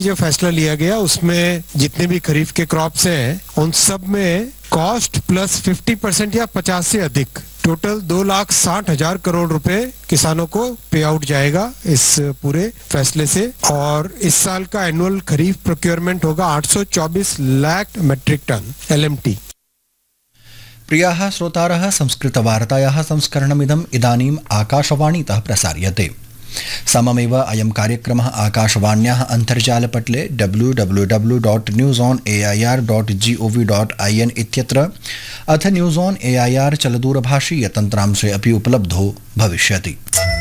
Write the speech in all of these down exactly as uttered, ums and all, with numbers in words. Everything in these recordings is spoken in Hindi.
जो फैसला लिया गया उसमें जितने भी खरीफ के क्रॉप्स हैं उन सब में कॉस्ट प्लस फिफ्टी परसेंट या पचास से अधिक टोटल दो लाख साठ हजार करोड़ रुपए किसानों को पे आउट जाएगा इस पूरे फैसले से। और इस साल का एनुअल खरीफ प्रोक्योरमेंट होगा आठ सौ चौबीस lakh metric ton L M T. प्रियाः श्रोतारः, संस्कृतवार्तायाः संस्करणमिदम् इदानीम् आकाशवाणीतः प्रसार्यते। सममेव अयं कार्यक्रमः आकाशवाण्याः अन्तर्जालपटले W W W dot news on A I are dot जि ओ वि डाट् ऐ एन् इत्यत्र अथ न्यूस् आन् ए ऐ आर् चलदूरभाषीयतन्त्रांशे अपि उपलब्धो भविष्यति।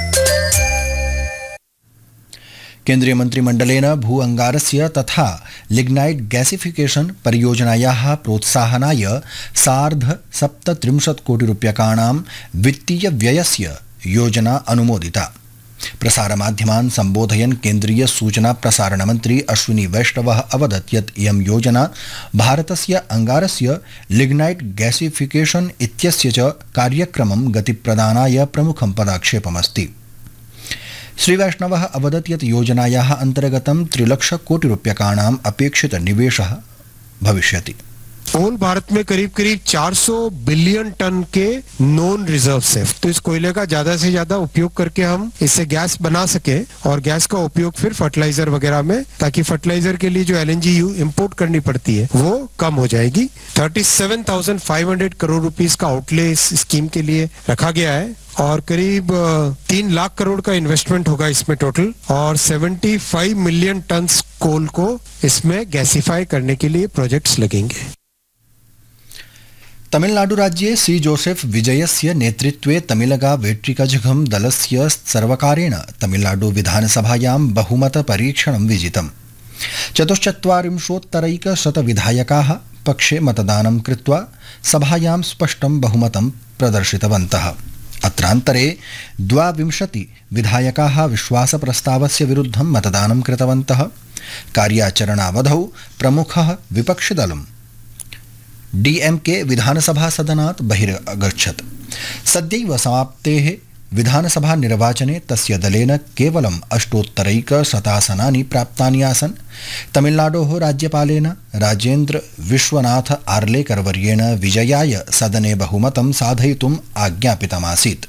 केन्द्रीय मन्त्रिमण्डलेन भू अंगारस्य तथा लिग्नाइट गैसिफिकेशन परियोजनायाः प्रोत्साहनाय सार्ध सप्तत्रिंशत् कोटि रूप्यकाणां वित्तीय व्ययस्य योजना अनुमोदिता। प्रसारमाध्यमान् सम्बोधयन् केन्द्रीय सूचना प्रसारण मन्त्री अश्विनी वैष्णवः अवदत् यत् इयं योजना भारतस्य अंगारस्य लिग्नाइट गैसिफिकेशन इत्यस्य च कार्यक्रमं गतिप्रदानाय प्रमुखं पदक्षेपमस्ति। श्रीवैष्णवः अवदत् यत् योजनायाः अन्तर्गतं त्रिलक्ष कोटि रूप्यकाणाम् अपेक्षित निवेशः भविष्यति। होल भारत में करीब करीब चार सौ बिलियन टन के नॉन रिजर्व है, तो इस कोयले का ज्यादा से ज्यादा उपयोग करके हम इससे गैस बना सके और गैस का उपयोग फिर फर्टिलाइजर वगैरह में, ताकि फर्टिलाइजर के लिए जो एल एन जी इम्पोर्ट करनी पड़ती है वो कम हो जाएगी। Thirty seven thousand five hundred crore rupees का आउटले इस स्कीम के लिए रखा गया है और करीब तीन लाख करोड़ का इन्वेस्टमेंट होगा इसमें टोटल, और पचहत्तर मिलियन टन कोल को इसमें गैसिफाई करने के लिए प्रोजेक्ट्स लगेंगे। तमिलनाडु राज्ये सी जोसेफ विजयस्य नेतृत्वे तमिलगा वेट्रिकजघम दलस्य सर्वकारेण तमिलनाडु विधानसभायां बहुमत परीक्षणं विजितम्। चतुश्चत्वारिंशोत्तरैकशत विधायकाः पक्षे मतदानं कृत्वा सभायां स्पष्टं बहुमतं प्रदर्शितवन्तः। अत्रान्तरे द्वाविंशति विधायकाः विश्वासप्रस्तावस्य विरुद्धं मतदानं कृतवन्तः। कार्याचरणावधौ प्रमुखः विपक्षिदलं डी एम के विधानसभा सदनात् बहिरगच्छत्। सद्यैव समाप्तेः विधानसभा निर्वाचने तस्य दलेन केवलम् अष्टोत्तरैकशतासनानि प्राप्तानि आसन्। तमिलनाडोः राज्यपालेन राजेन्द्र विश्वनाथ आर्लेकरवर्येण विजयाय सदने बहुमतं साधयितुम् आज्ञापितमासीत्।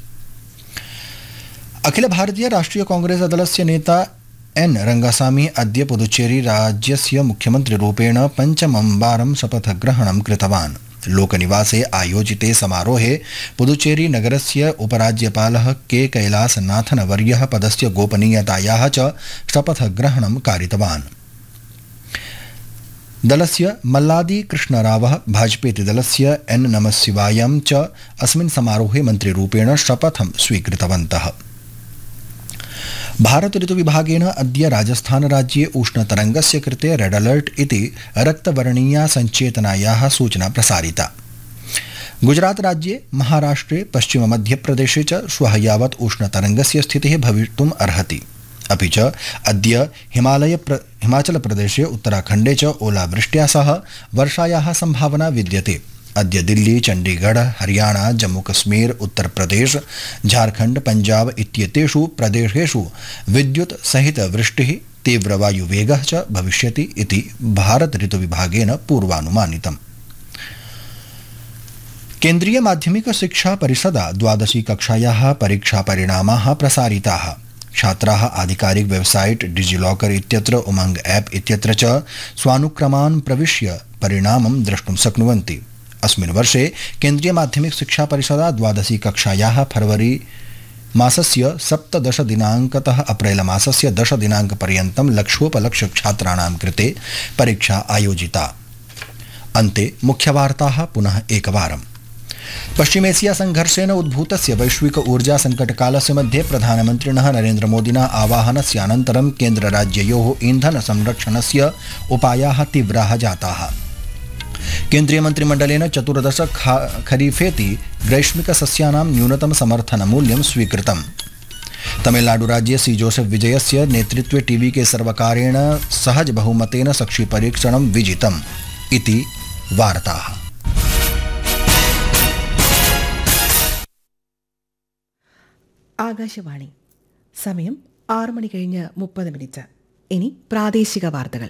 अखिल भारतीय राष्ट्रिय कांग्रेस दलस्य नेता एन रंगासामी अद्य पुदुचेरी राज्यस्य मुख्यमन्त्रिरूपेण पञ्चमं वारं शपथग्रहणं कृतवान्। लोकनिवासे आयोजिते समारोहे पुदुचेरी नगरस्य उपराज्यपालः के कैलासनाथन वर्यः पदस्य गोपनीयतायाः च शपथग्रहणं कारितवान्। दलस्य मल्लादी कृष्णरावः भाजपेति दलस्य एन नमशिवायं च अस्मिन् समारोहे मन्त्रिरूपेण शपथं स्वीकृतवन्तः। भारत ऋतुविभागेन अद्य राजस्थान राज्ये उष्णतरंगस्य कृते रेड अलर्ट इति रक्तवर्णीया संचेतनायाः सूचना प्रसारिता। गुजरात राज्ये महाराष्ट्रे पश्चिम मध्यप्रदेशे च श्वः यावत् उष्णतरंगस्य स्थितिः भवितुम् अर्हति। अपि च अद्य हिमालय हिमाचल प्रदेशे उत्तराखण्डे च ओलावृष्ट्या सह वर्षायाः संभावना विद्यते। अद्य दिल्ली, चंडीगढ़, हरियाणा, जम्मू कश्मीर, उत्तर प्रदेश, झारखंड, पंजाब इत्येतेषु प्रदेशेषु विद्युत् सहित वृष्टिः तीव्रवायुवेगः च भविष्यति इति भारत ऋतुविभागेन पूर्वानुमानितम्। केन्द्रीय माध्यमिक शिक्षा परिषदा द्वादशी कक्षायाः परीक्षा परिणामाः प्रसारिताः। छात्राः आधिकारिक वेबसाइट डिजिलॉकर इत्यत्र उमंग ऐप इत्यत्र च स्वानुक्रमान् प्रविश्य परिणामं द्रष्टुं शक्नुवन्ति। अस्मिन् वर्षे केन्द्रीय माध्यमिक शिक्षा परिषदा द्वादशी कक्षायाः फरवरी मासस्य सप्तदश दिनाङ्कतः अप्रैल मासस्य दश दिनाङ्कपर्यन्तं लक्षोपलक्ष छात्राणां कृते परीक्षा आयोजिता। अन्ते मुख्यवार्ताः पुनः एकवारम्। पश्चिमेशिया संघर्षेण उद्भूतस्य वैश्विक ऊर्जा संकटकालस्य मध्ये प्रधानमन्त्रिणः नरेन्द्र मोदिना आवाहनस्य अनन्तरं केन्द्रराज्ययोः ईन्धन संरक्षणस्य उपायाः तीव्राः जाताः। केन्द्रीय मन्त्रिमण्डलेन चतुर्दश खरीफेति ग्रैष्मिक सस्यानां न्यूनतम समर्थन मूल्यं स्वीकृतम्। तमिलनाडु राज्ये सी जोसेफ विजयस्य नेतृत्वे टीवी के सर्वकारेण सहज बहुमतेन सक्षि परीक्षणं विजितम् इति वार्ताः। ആകാശവാണി സമയം ആറ് മണി കഴിഞ്ഞ് മുപ്പത് മിനിറ്റ്. ഇനി പ്രാദേശിക വാർത്തകൾ.